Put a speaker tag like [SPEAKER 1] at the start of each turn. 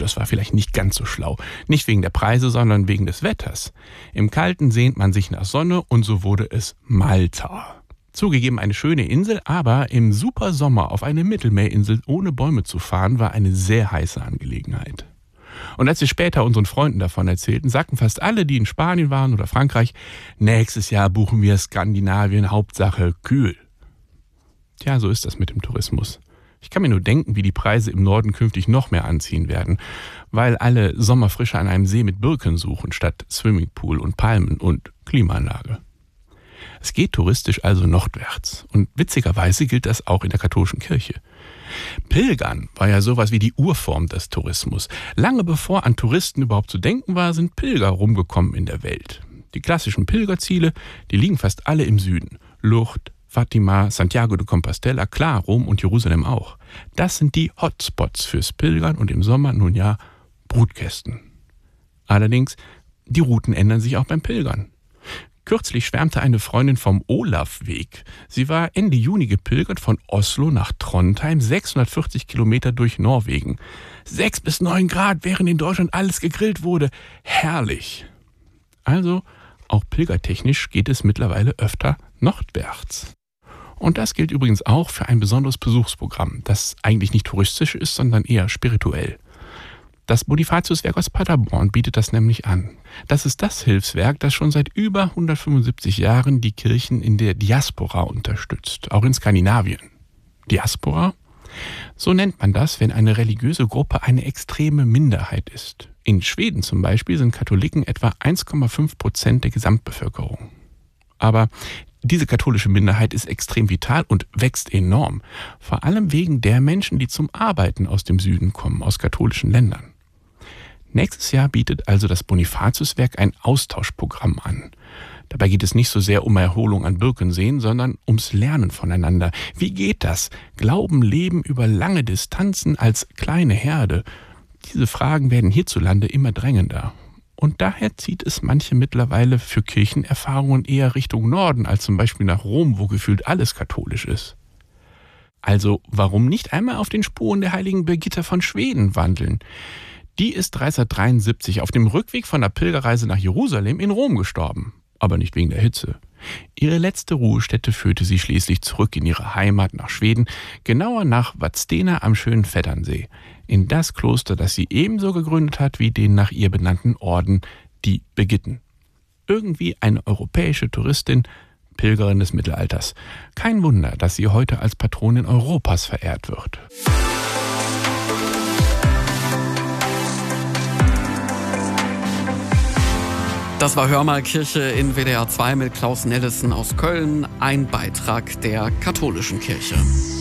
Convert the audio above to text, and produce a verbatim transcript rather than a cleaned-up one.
[SPEAKER 1] das war vielleicht nicht ganz so schlau. Nicht wegen der Preise, sondern wegen des Wetters. Im Kalten sehnt man sich nach Sonne und so wurde es Malta. Zugegeben eine schöne Insel, aber im super Sommer auf eine Mittelmeerinsel ohne Bäume zu fahren, war eine sehr heiße Angelegenheit. Und als wir später unseren Freunden davon erzählten, sagten fast alle, die in Spanien waren oder Frankreich, nächstes Jahr buchen wir Skandinavien, Hauptsache kühl. Tja, so ist das mit dem Tourismus. Ich kann mir nur denken, wie die Preise im Norden künftig noch mehr anziehen werden, weil alle Sommerfrische an einem See mit Birken suchen, statt Swimmingpool und Palmen und Klimaanlage. Es geht touristisch also nordwärts. Und witzigerweise gilt das auch in der katholischen Kirche. Pilgern war ja sowas wie die Urform des Tourismus. Lange bevor an Touristen überhaupt zu denken war, sind Pilger rumgekommen in der Welt. Die klassischen Pilgerziele, die liegen fast alle im Süden. Lourdes, Fatima, Santiago de Compostela, klar, Rom und Jerusalem auch. Das sind die Hotspots fürs Pilgern und im Sommer nun ja Brutkästen. Allerdings, die Routen ändern sich auch beim Pilgern. Kürzlich schwärmte eine Freundin vom Olafweg. Sie war Ende Juni gepilgert von Oslo nach Trondheim, sechshundertvierzig Kilometer durch Norwegen. Sechs bis neun Grad, während in Deutschland alles gegrillt wurde. Herrlich. Also, auch pilgertechnisch geht es mittlerweile öfter nordwärts. Und das gilt übrigens auch für ein besonderes Besuchsprogramm, das eigentlich nicht touristisch ist, sondern eher spirituell. Das Bonifatiuswerk aus Paderborn bietet das nämlich an. Das ist das Hilfswerk, das schon seit über hundertfünfundsiebzig Jahren die Kirchen in der Diaspora unterstützt, auch in Skandinavien. Diaspora? So nennt man das, wenn eine religiöse Gruppe eine extreme Minderheit ist. In Schweden zum Beispiel sind Katholiken etwa eins Komma fünf Prozent der Gesamtbevölkerung. Aber diese katholische Minderheit ist extrem vital und wächst enorm. Vor allem wegen der Menschen, die zum Arbeiten aus dem Süden kommen, aus katholischen Ländern. Nächstes Jahr bietet also das Bonifatiuswerk ein Austauschprogramm an. Dabei geht es nicht so sehr um Erholung an Birkenseen, sondern ums Lernen voneinander. Wie geht das? Glauben, Leben über lange Distanzen als kleine Herde? Diese Fragen werden hierzulande immer drängender. Und daher zieht es manche mittlerweile für Kirchenerfahrungen eher Richtung Norden, als zum Beispiel nach Rom, wo gefühlt alles katholisch ist. Also warum nicht einmal auf den Spuren der heiligen Birgitta von Schweden wandeln? Die ist dreizehnhundertdreiundsiebzig auf dem Rückweg von der Pilgerreise nach Jerusalem in Rom gestorben. Aber nicht wegen der Hitze. Ihre letzte Ruhestätte führte sie schließlich zurück in ihre Heimat nach Schweden, genauer nach Vadstena am schönen Vetternsee, in das Kloster, das sie ebenso gegründet hat wie den nach ihr benannten Orden, die Birgitten. Irgendwie eine europäische Touristin, Pilgerin des Mittelalters. Kein Wunder, dass sie heute als Patronin Europas verehrt wird.
[SPEAKER 2] Das war Hör mal Kirche in W D R zwei mit Klaus Nellesen aus Köln, ein Beitrag der katholischen Kirche.